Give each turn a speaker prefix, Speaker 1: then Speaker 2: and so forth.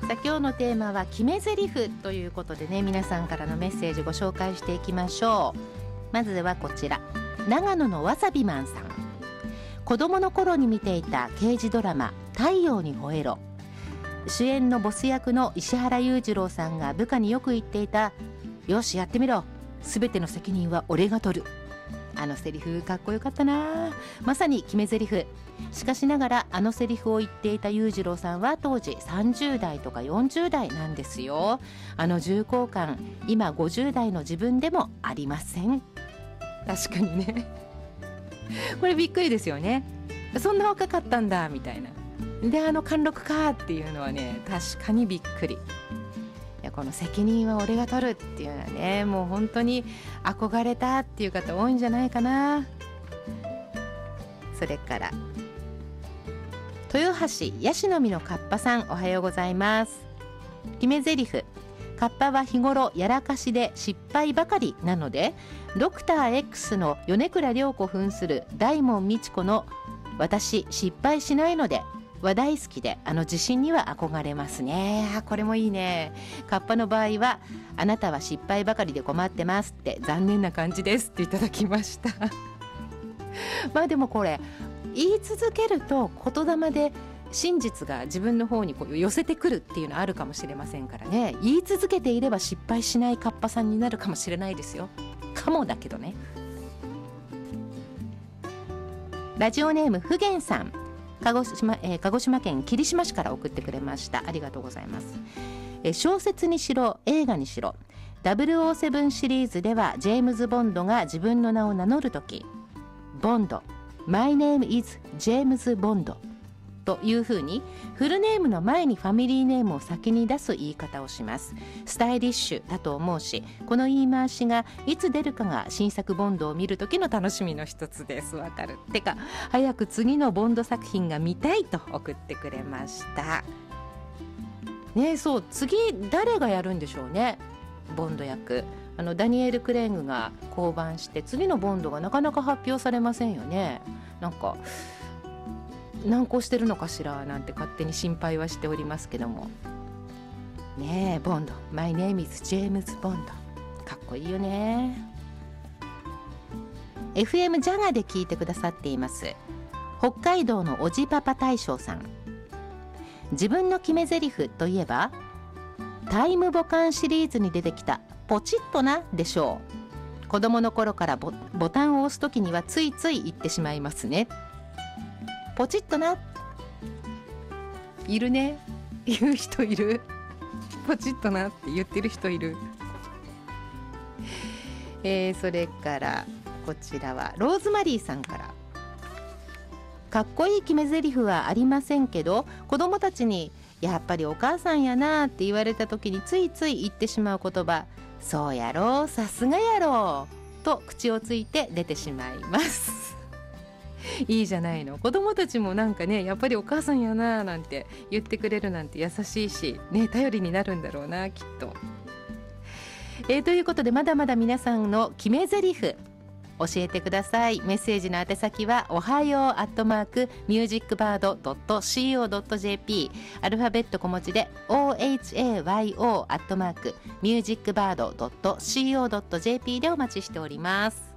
Speaker 1: さあ今日のテーマは決め台詞ということでね、皆さんからのメッセージご紹介していきましょう。まずはこちら、長野のわさびマンさん。子供の頃に見ていた刑事ドラマ太陽にほえろ、主演のボス役の石原裕次郎さんが部下によく言っていた、よしやってみろ、すべての責任は俺が取る。あのセリフかっこよかったな。まさに決め台詞。しかしながらあのセリフを言っていた裕次郎さんは当時30代とか40代なんですよ。あの重厚感、今50代の自分でもありません。確かにねこれびっくりですよね。そんな若かったんだみたいな。であの貫禄かっていうのはね、確かにびっくり。いや、この責任は俺が取るっていうのはね、もう本当に憧れたっていう方多いんじゃないかな。それから豊橋ヤシの実のカッパさん、おはようございます。決め台詞、カッパは日頃やらかしで失敗ばかりなので、ドクター X の米倉涼子扮する大門未知子の私失敗しないのでは大好きで、あの自信には憧れますね。これもいいね。カッパの場合は、あなたは失敗ばかりで困ってますって残念な感じですっていただきましたまあでもこれ言い続けると言霊で真実が自分の方にこう寄せてくるっていうのあるかもしれませんからね。言い続けていれば失敗しないカッパさんになるかもしれないですよ。かもだけどね。ラジオネームふげんさん、鹿児島県霧島市から送ってくれました。ありがとうございます。小説にしろ映画にしろ、007シリーズではジェームズ・ボンドが自分の名を名乗るとき、ボンド My name is ジェームズ・ボンドというふうにフルネームの前にファミリーネームを先に出す言い方をします。スタイリッシュだと思うし、この言い回しがいつ出るかが新作ボンドを見る時の楽しみの一つです。わかる。てか早く次のボンド作品が見たいと送ってくれましたね。そう、次誰がやるんでしょうね、ボンド役。ダニエル・クレイグが降板して次のボンドがなかなか発表されませんよね。なんか難航してるのかしらなんて勝手に心配はしておりますけどもね。ボンド My name is ジェームズ・ボンド、かっこいいよね。 FM ジャガで聞いてくださっています北海道のおじパパ大将さん。自分の決め台詞といえばタイムボカンシリーズに出てきたポチッとなでしょう。子供の頃からボタンを押すときにはついつい言ってしまいますね。ポチッとな、いるね。言う人いる。ポチッとなって言ってる人いるそれからこちらはローズマリーさんから。かっこいい決め台詞はありませんけど、子供たちにやっぱりお母さんやなって言われた時についつい言ってしまう言葉、そうやろう、さすがやろうと口をついて出てしまいますいいじゃないの。子供たちもなんかね、やっぱりお母さんやななんて言ってくれるなんて優しいしね、頼りになるんだろうなきっと。ということでまだまだ皆さんの決め台詞教えてください。メッセージの宛先はおはよう@musicbird.co.jp、 アルファベット小文字で ohayo@musicbird.co.jp でお待ちしております。